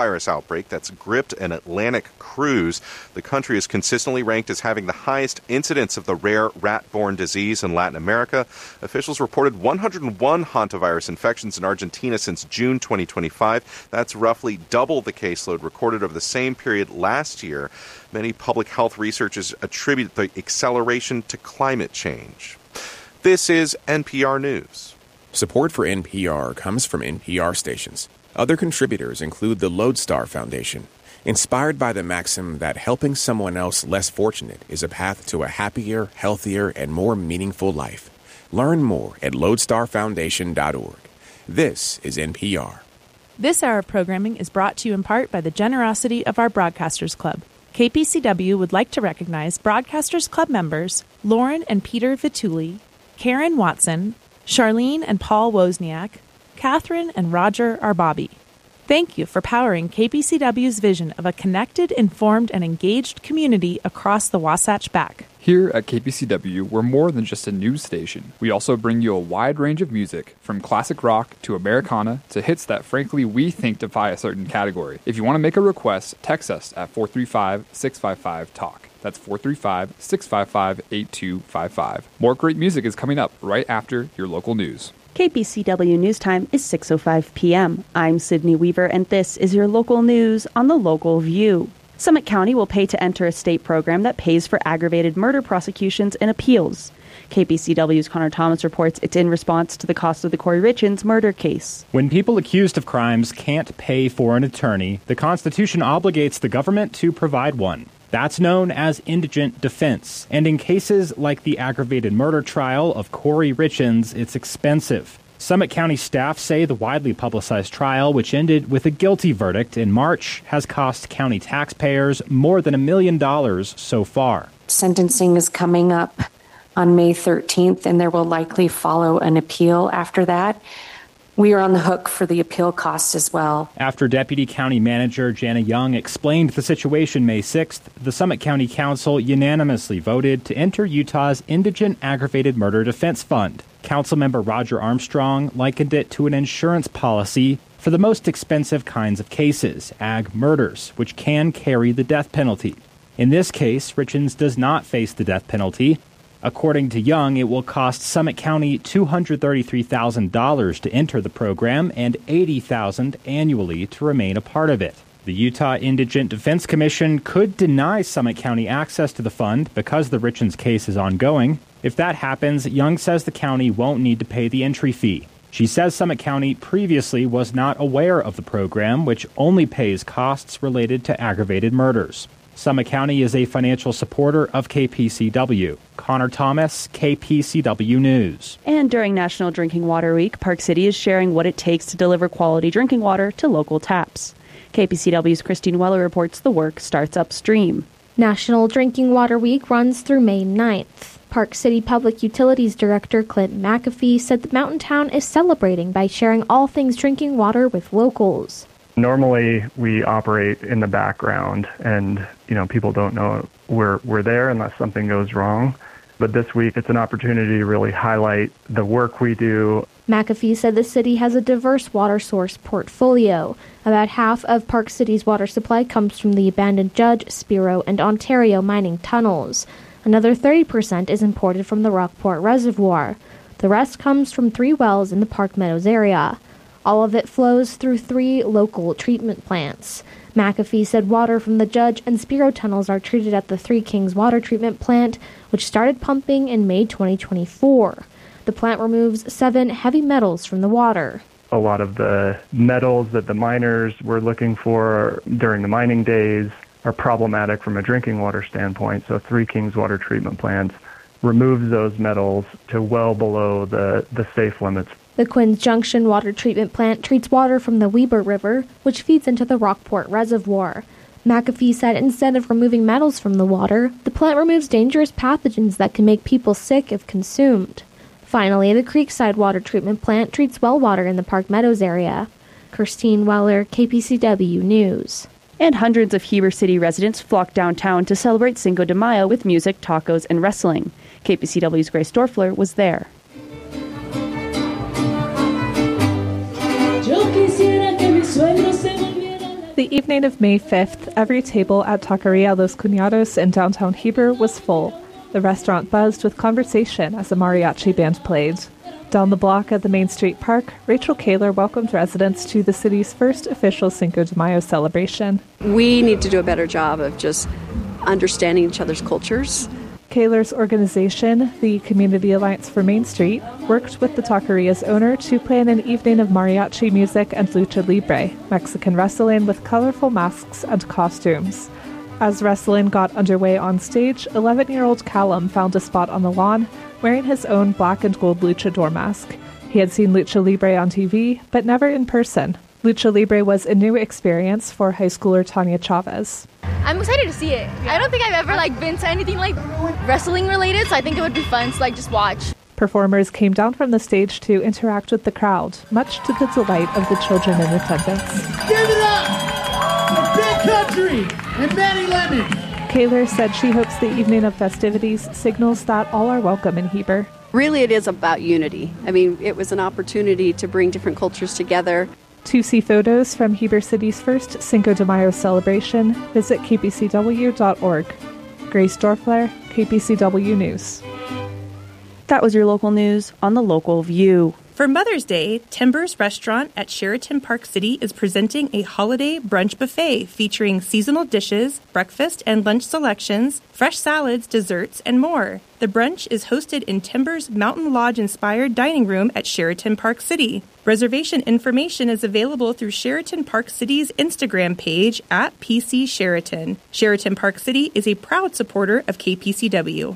virus outbreak that's gripped an Atlantic cruise. The country is consistently ranked as having the highest incidence of the rare rat-borne disease in Latin America. Officials reported 101 hantavirus infections in Argentina since June 2025. That's roughly double the caseload recorded over the same period last year. Many public health researchers attribute the acceleration to climate change. This is NPR News. Support for NPR comes from NPR stations. Other contributors include the Lodestar Foundation, inspired by the maxim that helping someone else less fortunate is a path to a happier, healthier, and more meaningful life. Learn more at lodestarfoundation.org. This is NPR. This hour of programming is brought to you in part by the generosity of our Broadcasters Club. KPCW would like to recognize Broadcasters Club members Lauren and Peter Vituli, Karen Watson, Charlene and Paul Wozniak, Catherine and Roger Arbabi. Thank you for powering KPCW's vision of a connected, informed, and engaged community across the Wasatch Back. Here at KPCW, we're more than just a news station. We also bring you a wide range of music, from classic rock to Americana to hits that frankly we think defy a certain category. If you want to make a request, text us at 435-655-TALK. That's 435-655-8255. More great music is coming up right after your local news. KPCW News Time is 6:05 p.m. I'm Sydney Weaver, and this is your local news on the Local View. Summit County will pay to enter a state program that pays for aggravated murder prosecutions and appeals. KPCW's Connor Thomas reports it's in response to the cost of the Corey Richins murder case. When people accused of crimes can't pay for an attorney, the Constitution obligates the government to provide one. That's known as indigent defense. And in cases like the aggravated murder trial of Corey Richins, it's expensive. Summit County staff say the widely publicized trial, which ended with a guilty verdict in March, has cost county taxpayers more than $1 million so far. Sentencing is coming up on May 13th, and there will likely follow an appeal after that. We are on the hook for the appeal costs as well. After Deputy County Manager Jana Young explained the situation May 6th, the Summit County Council unanimously voted to enter Utah's Indigent Aggravated Murder Defense Fund. Councilmember Roger Armstrong likened it to an insurance policy for the most expensive kinds of cases, ag murders, which can carry the death penalty. In this case, Richins does not face the death penalty. According to Young, it will cost Summit County $233,000 to enter the program and $80,000 annually to remain a part of it. The Utah Indigent Defense Commission could deny Summit County access to the fund because the Richins case is ongoing. If that happens, Young says the county won't need to pay the entry fee. She says Summit County previously was not aware of the program, which only pays costs related to aggravated murders. Summit County is a financial supporter of KPCW. Connor Thomas, KPCW News. And during National Drinking Water Week, Park City is sharing what it takes to deliver quality drinking water to local taps. KPCW's Christine Weller reports the work starts upstream. National Drinking Water Week runs through May 9th. Park City Public Utilities Director Clint McAfee said the mountain town is celebrating by sharing all things drinking water with locals. Normally, we operate in the background, and people don't know we're there unless something goes wrong. But this week, it's an opportunity to really highlight the work we do. McAfee said the city has a diverse water source portfolio. About half of Park City's water supply comes from the abandoned Judge, Spiro, and Ontario mining tunnels. Another 30% is imported from the Rockport Reservoir. The rest comes from 3 wells in the Park Meadows area. All of it flows through 3 local treatment plants. McAfee said water from the Judge and Spiro tunnels are treated at the Three Kings Water Treatment Plant, which started pumping in May 2024. The plant removes 7 heavy metals from the water. A lot of the metals that the miners were looking for during the mining days are problematic from a drinking water standpoint, so Three Kings Water Treatment Plants removes those metals to well below the safe limits. The Quinns Junction Water Treatment Plant treats water from the Weber River, which feeds into the Rockport Reservoir. McAfee said instead of removing metals from the water, the plant removes dangerous pathogens that can make people sick if consumed. Finally, the Creekside Water Treatment Plant treats well water in the Park Meadows area. Christine Weller, KPCW News. And hundreds of Heber City residents flocked downtown to celebrate Cinco de Mayo with music, tacos, and wrestling. KPCW's Grace Dorfler was there. The evening of May 5th, every table at Taqueria Los Cuñados in downtown Heber was full. The restaurant buzzed with conversation as a mariachi band played. Down the block at the Main Street Park, Rachel Kaler welcomed residents to the city's first official Cinco de Mayo celebration. We need to do a better job of just understanding each other's cultures. Kaler's organization, the Community Alliance for Main Street, worked with the Taqueria's owner to plan an evening of mariachi music and lucha libre, Mexican wrestling with colorful masks and costumes. As wrestling got underway on stage, 11-year-old Callum found a spot on the lawn, wearing his own black and gold luchador mask. He had seen lucha libre on TV, but never in person. Lucha libre was a new experience for high schooler Tanya Chavez. I'm excited to see it. I don't think I've ever been to anything wrestling related, so I think it would be fun to just watch. Performers came down from the stage to interact with the crowd, much to the delight of the children in attendance. Give it up for Big Country and Manny Lemon. Kaler said she hopes the evening of festivities signals that all are welcome in Heber. Really, it is about unity. I mean, it was an opportunity to bring different cultures together. To see photos from Heber City's first Cinco de Mayo celebration, visit kpcw.org. Grace Dorfler, KPCW News. That was your local news on the Local View. For Mother's Day, Timbers Restaurant at Sheraton Park City is presenting a holiday brunch buffet featuring seasonal dishes, breakfast and lunch selections, fresh salads, desserts, and more. The brunch is hosted in Timbers Mountain Lodge-inspired dining room at Sheraton Park City. Reservation information is available through Sheraton Park City's Instagram page at PC Sheraton. Sheraton Park City is a proud supporter of KPCW.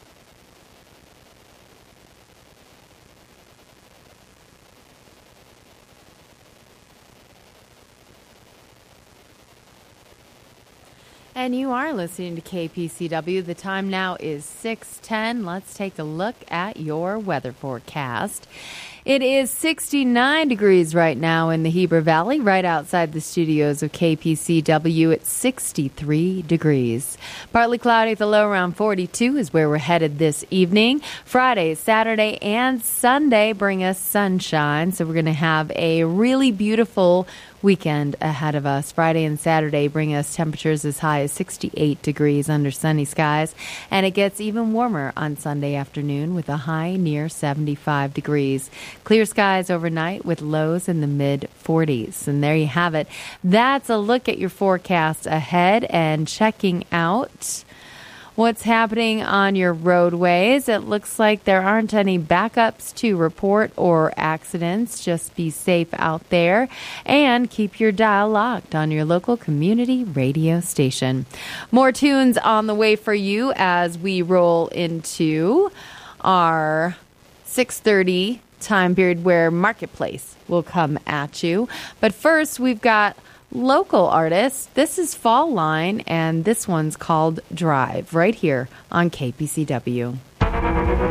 And you are listening to KPCW. The time now is 6:10. Let's take a look at your weather forecast. It is 69 degrees right now in the Heber Valley, right outside the studios of KPCW. It's 63 degrees. Partly cloudy at the low, around 42 is where we're headed this evening. Friday, Saturday, and Sunday bring us sunshine, so we're going to have a really beautiful weekend ahead of us. Friday and Saturday bring us temperatures as high as 68 degrees under sunny skies, and it gets even warmer on Sunday afternoon with a high near 75 degrees. Clear skies overnight with lows in the mid-40s. And there you have it. That's a look at your forecast ahead and checking out what's happening on your roadways. It looks like there aren't any backups to report or accidents. Just be safe out there and keep your dial locked on your local community radio station. More tunes on the way for you as we roll into our 6:30 time period where Marketplace will come at you. But first, we've got local artists. This is Fall Line, and this one's called Drive, right here on KPCW.